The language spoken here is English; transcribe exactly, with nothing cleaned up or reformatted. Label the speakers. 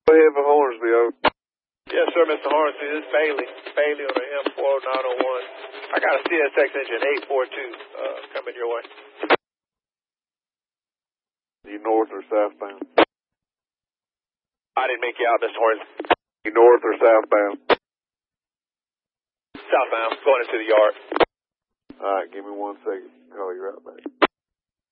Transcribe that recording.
Speaker 1: Go ahead for Hornsby, over.
Speaker 2: Yes, sir, Mister Hornsby. This is Bailey. Bailey on the M four nine oh one. I got a C S X engine eight four two uh, coming your way.
Speaker 1: You north or southbound?
Speaker 2: I didn't make you out, Mister Hornsby.
Speaker 1: You north or southbound?
Speaker 2: Southbound, going into the yard.
Speaker 1: All right, give me one second. Call you right back.